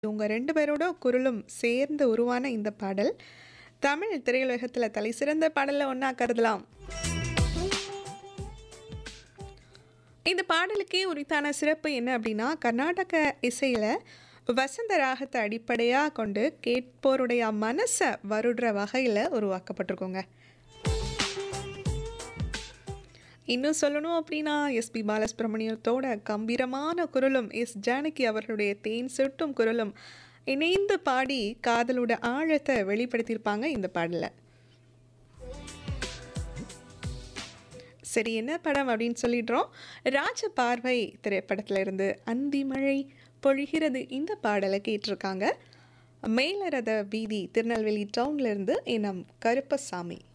இவங்க 2 பேரோட குரலும் சேர்ந்து உருவான இந்த பாடல், தமிழ் திரையுலகத்துல தலைசிறந்த பாடல்ல ஒண்ணா கருதலாம். இந்த பாடலுக்கே உரித்தான சிறப்பு என்ன அப்படின்னா, கர்நாடக இசையில வசந்த ராகத்த அடிப்படையா கொண்டு கேட்போருடைய மனச வருடுற வகையில உருவாக்கப்பட்டிருக்குங்க. இன்னும் சொல்லணும் அப்படின்னா, எஸ்பி பாலசுப்ரமணியத்தோட கம்பீரமான குரலும், எஸ் ஜானகி அவர்களுடைய தேன் சொட்டும் குரலும் இணைந்து பாடி காதலோட ஆழத்தை வெளிப்படுத்தியிருப்பாங்க இந்த பாடல்ல. சரி, என்ன படம் அப்படின்னு சொல்லிடுறோம். ராஜபார்வை திரைப்படத்துல இருந்து அந்தி மழை பொழிகிறது இந்த பாடலை கேட்டிருக்காங்க. மேலரத வீதி திருநெல்வேலி டவுன்ல இருந்து என் கருப்பசாமி.